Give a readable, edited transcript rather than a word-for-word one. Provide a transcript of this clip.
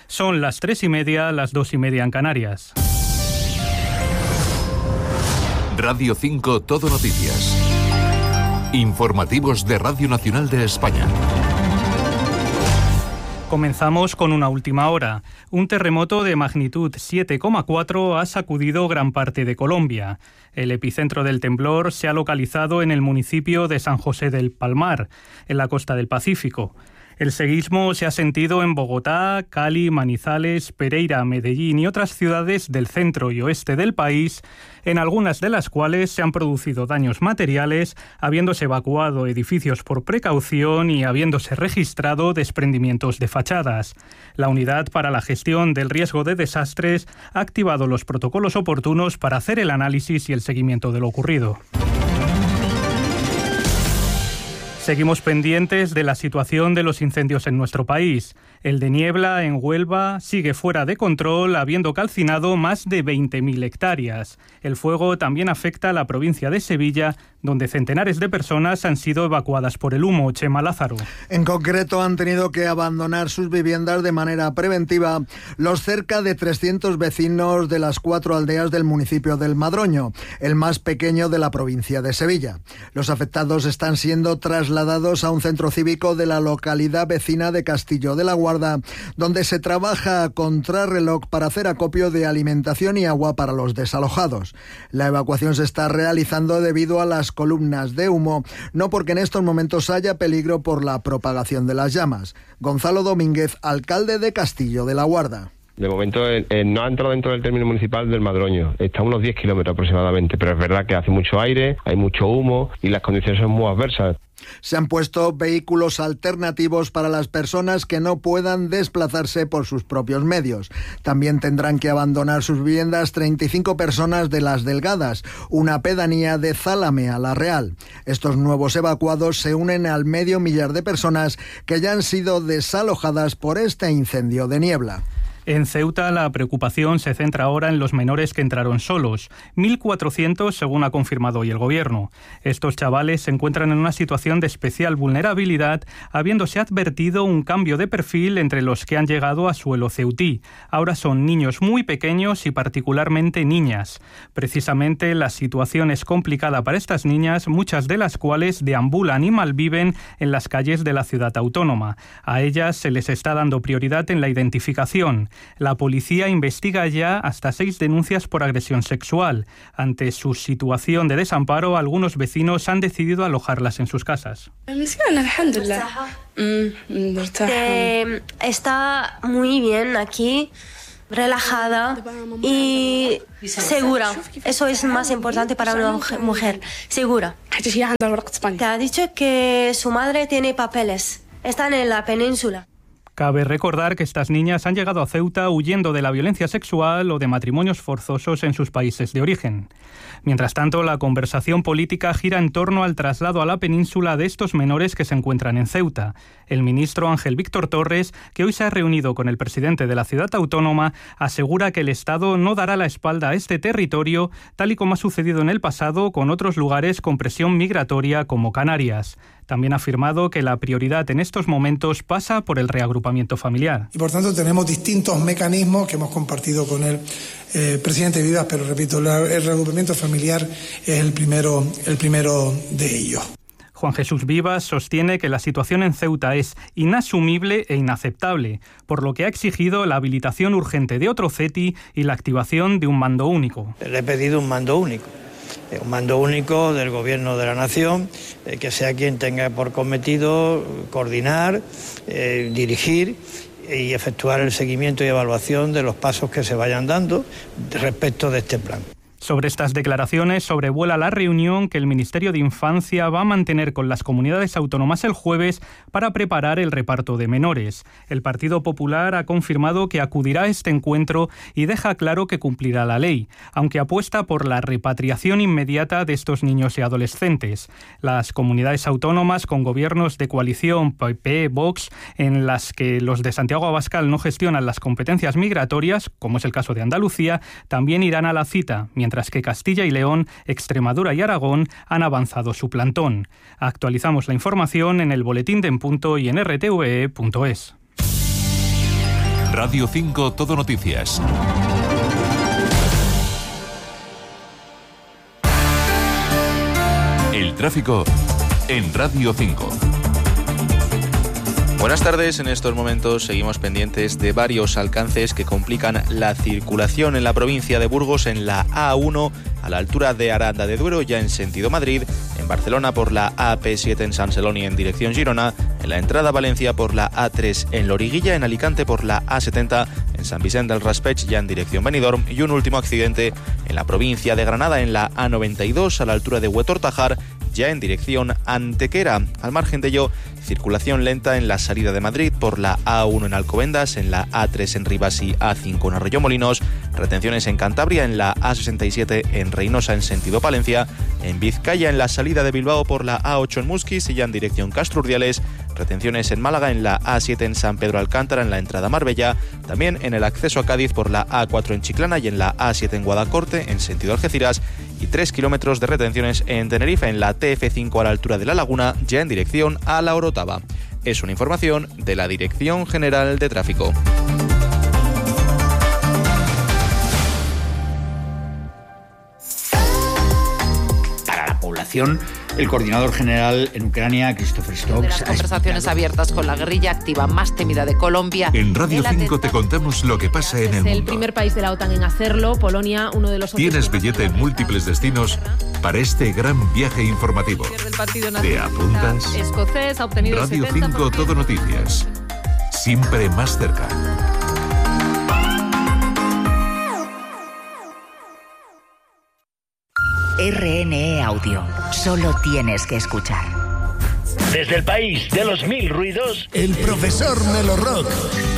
Son las 3:30, las 2:30 en Canarias. Radio 5 Todo Noticias. Informativos de Radio Nacional de España. Comenzamos con una última hora. Un terremoto de magnitud 7,4 ha sacudido gran parte de Colombia. El epicentro del temblor se ha localizado en el municipio de San José del Palmar, en la costa del Pacífico. El seísmo se ha sentido en Bogotá, Cali, Manizales, Pereira, Medellín y otras ciudades del centro y oeste del país, en algunas de las cuales se han producido daños materiales, habiéndose evacuado edificios por precaución y habiéndose registrado desprendimientos de fachadas. La Unidad para la Gestión del Riesgo de Desastres ha activado los protocolos oportunos para hacer el análisis y el seguimiento de lo ocurrido. Seguimos pendientes de la situación de los incendios en nuestro país. El de Niebla, en Huelva, sigue fuera de control, habiendo calcinado más de 20.000 hectáreas. El fuego también afecta a la provincia de Sevilla, donde centenares de personas han sido evacuadas por el humo. Chema Lázaro. En concreto, han tenido que abandonar sus viviendas de manera preventiva los cerca de 300 vecinos de las 4 aldeas del municipio del Madroño, el más pequeño de la provincia de Sevilla. Los afectados están siendo trasladados a un centro cívico de la localidad vecina de Castillo de la Guarda, donde se trabaja a contrarreloj para hacer acopio de alimentación y agua para los desalojados. La evacuación se está realizando debido a las columnas de humo, no porque en estos momentos haya peligro por la propagación de las llamas. Gonzalo Domínguez, alcalde de Castillo de la Guarda. De momento no ha entrado dentro del término municipal del Madroño, está a unos 10 kilómetros aproximadamente, pero es verdad que hace mucho aire, hay mucho humo y las condiciones son muy adversas. Se han puesto vehículos alternativos para las personas que no puedan desplazarse por sus propios medios. También tendrán que abandonar sus viviendas 35 personas de Las Delgadas, una pedanía de Zalamea la Real. Estos nuevos evacuados se unen al 500.000 de personas que ya han sido desalojadas por este incendio de Niebla. En Ceuta, la preocupación se centra ahora en los menores que entraron solos, 1.400 según ha confirmado hoy el Gobierno. Estos chavales se encuentran en una situación de especial vulnerabilidad, habiéndose advertido un cambio de perfil entre los que han llegado a suelo ceutí. Ahora son niños muy pequeños y particularmente niñas. Precisamente la situación es complicada para estas niñas, muchas de las cuales deambulan y malviven en las calles de la ciudad autónoma. A ellas se les está dando prioridad en la identificación. La policía investiga ya hasta 6 denuncias por agresión sexual. Ante su situación de desamparo, algunos vecinos han decidido alojarlas en sus casas. Está muy bien aquí, relajada y segura. Eso es más importante para una mujer, segura. Te ha dicho que su madre tiene papeles. Están en la península. Cabe recordar que estas niñas han llegado a Ceuta huyendo de la violencia sexual o de matrimonios forzosos en sus países de origen. Mientras tanto, la conversación política gira en torno al traslado a la península de estos menores que se encuentran en Ceuta. El ministro Ángel Víctor Torres, que hoy se ha reunido con el presidente de la ciudad autónoma, asegura que el Estado no dará la espalda a este territorio, tal y como ha sucedido en el pasado con otros lugares con presión migratoria como Canarias. También ha afirmado que la prioridad en estos momentos pasa por el reagrupamiento familiar. Y por tanto tenemos distintos mecanismos que hemos compartido con el presidente Vivas, pero repito, el reagrupamiento familiar es el primero de ellos. Juan Jesús Vivas sostiene que la situación en Ceuta es inasumible e inaceptable, por lo que ha exigido la habilitación urgente de otro CETI y la activación de un mando único. Le he pedido un mando único del Gobierno de la Nación, que sea quien tenga por cometido coordinar, dirigir y efectuar el seguimiento y evaluación de los pasos que se vayan dando respecto de este plan. Sobre estas declaraciones sobrevuela la reunión que el Ministerio de Infancia va a mantener con las comunidades autónomas el jueves para preparar el reparto de menores. El Partido Popular ha confirmado que acudirá a este encuentro y deja claro que cumplirá la ley, aunque apuesta por la repatriación inmediata de estos niños y adolescentes. Las comunidades autónomas con gobiernos de coalición PP, Vox, en las que los de Santiago Abascal no gestionan las competencias migratorias, como es el caso de Andalucía, también irán a la cita, mientras que Castilla y León, Extremadura y Aragón han avanzado su plantón. Actualizamos la información en el boletín de En Punto y en rtve.es. Radio 5 Todo Noticias. El tráfico en Radio 5. Buenas tardes, en estos momentos seguimos pendientes de varios alcances que complican la circulación en la provincia de Burgos en la A1 a la altura de Aranda de Duero, ya en sentido Madrid, en Barcelona por la AP7 en Sant Celoni en dirección Girona, en la entrada a Valencia por la A3 en Loriguilla, en Alicante por la A70 en Sant Vicent del Raspeig ya en dirección Benidorm, y un último accidente en la provincia de Granada en la A92 a la altura de Huetor-Tajar, ya en dirección Antequera. Al margen de ello, circulación lenta en la salida de Madrid por la A1 en Alcobendas, en la A3 en Rivas y A5 en Arroyomolinos, retenciones en Cantabria en la A67 en Reynosa en sentido Palencia, en Vizcaya en la salida de Bilbao por la A8 en Musquis y ya en dirección Castro-Urdiales, retenciones en Málaga en la A7 en San Pedro Alcántara en la entrada a Marbella, también en el acceso a Cádiz por la A4 en Chiclana y en la A7 en Guadacorte en sentido Algeciras, y 3 kilómetros de retenciones en Tenerife en la TF5 a la altura de La Laguna, ya en dirección a La Orotava. Es una información de la Dirección General de Tráfico. Para la población, el coordinador general en Ucrania, Christopher Stokes, las conversaciones abiertas con la guerrilla activa más temida de Colombia. En Radio 5 te contamos lo que pasa en el mundo. El primer país de la OTAN en hacerlo, Polonia, uno de los... ¿Tienes billete en múltiples destinos para este gran viaje informativo? ¿Te apuntas? Escocés ha obtenido Radio 5 Todo Noticias. Siempre más cerca. RNE Audio. Solo tienes que escuchar. Desde el país de los mil ruidos, el profesor Melorrock